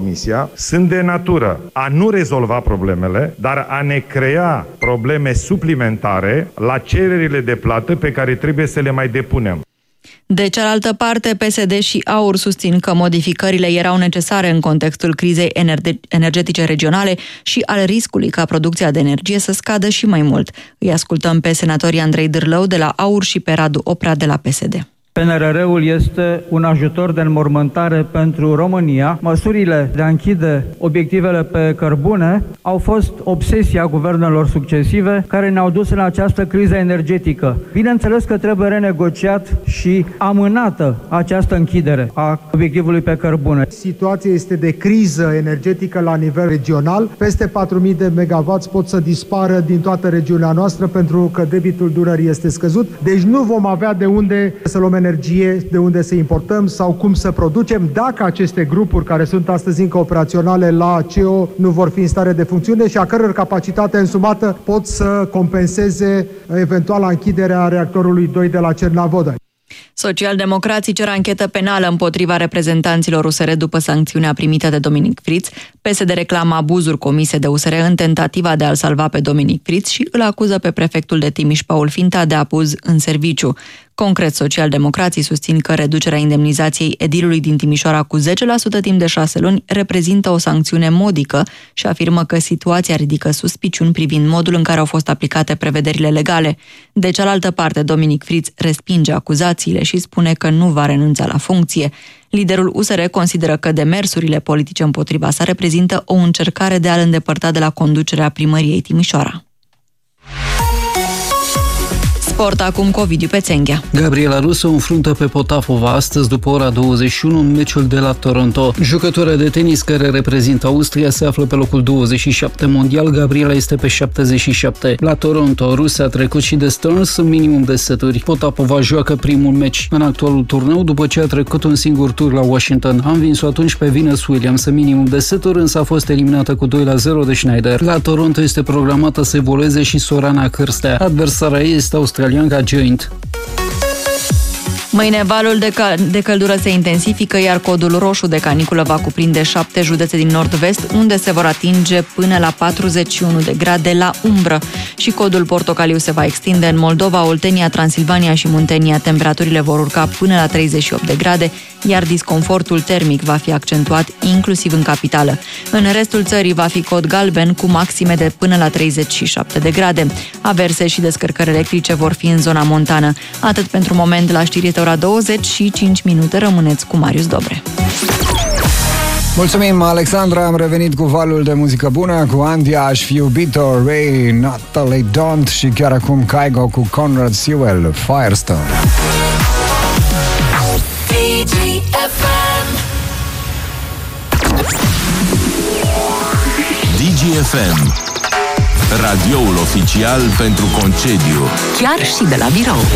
Comisia, sunt de natură a nu rezolva problemele, dar a ne crea probleme suplimentare la cererile de plată pe care trebuie să le mai depunem. De cealaltă parte, PSD și AUR susțin că modificările erau necesare în contextul crizei energetice regionale și al riscului ca producția de energie să scadă și mai mult. Îi ascultăm pe senatorii Andrei Dârlău de la AUR și pe Radu Oprea de la PSD. PNRR-ul este un ajutor de înmormântare pentru România. Măsurile de a închide obiectivele pe cărbune au fost obsesia guvernelor succesive care ne-au dus în această criză energetică. Bineînțeles că trebuie renegociat și amânată această închidere a obiectivului pe cărbune. Situația este de criză energetică la nivel regional. Peste 4.000 de megawatts pot să dispară din toată regiunea noastră pentru că debitul Dunării este scăzut. Deci nu vom avea de unde să luăm energie, de unde să importăm sau cum să producem dacă aceste grupuri care sunt astăzi încă operaționale la CEO nu vor fi în stare de funcțiune și a căror capacitate însumată pot să compenseze eventuala închidere a reactorului 2 de la Cernavodă. Socialdemocrații cer anchetă penală împotriva reprezentanților USR după sancțiunea primită de Dominic Friț. PSD reclamă abuzuri comise de USR în tentativa de a-l salva pe Dominic Friț și îl acuză pe prefectul de Timiș, Paul Finta, de abuz în serviciu. Concret, socialdemocrații susțin că reducerea indemnizației edilului din Timișoara cu 10% timp de 6 luni reprezintă o sancțiune modică și afirmă că situația ridică suspiciuni privind modul în care au fost aplicate prevederile legale. De cealaltă parte, Dominic Friț respinge acuzațiile și spune că nu va renunța la funcție. Liderul USR consideră că demersurile politice împotriva sa reprezintă o încercare de a-l îndepărta de la conducerea primăriei Timișoara. Sport acum cu Ovidiu Pețenghea. Gabriela Rusu înfruntă pe Potapova astăzi după ora 21 în meciul de la Toronto. Jucătoarea de tenis care reprezintă Austria se află pe locul 27 mondial, Gabriela este pe 77. La Toronto, Rusia a trecut și de Stearns în minimum de seturi. Potapova joacă primul meci în actualul turneu după ce a trecut un singur tur la Washington. A învins-o atunci pe Venus Williams în minimum de seturi, însă a fost eliminată cu 2-0 de Schneider. La Toronto este programată să evolueze și Sorana Cârstea. Adversarea ei este australianca Joint. Mâine valul de căldură se intensifică, iar codul roșu de caniculă va cuprinde 7 județe din nord-vest, unde se vor atinge până la 41 de grade la umbră. Și codul portocaliu se va extinde în Moldova, Oltenia, Transilvania și Muntenia. Temperaturile vor urca până la 38 de grade, iar disconfortul termic va fi accentuat inclusiv în capitală. În restul țării va fi cod galben cu maxime de până la 37 de grade. Averse și descărcări electrice vor fi în zona montană. Atât pentru moment, la știri este ora 25 minute. Rămâneți cu Marius Dobre. Mulțumim, Alexandra, am revenit cu valul de muzică bună, cu Andia, Aș fi iubito, Ray, Natalie Don't și chiar acum Kygo cu Conrad Sewell, Firestone. DGFM, radioul oficial pentru concediu. Chiar și de la birou.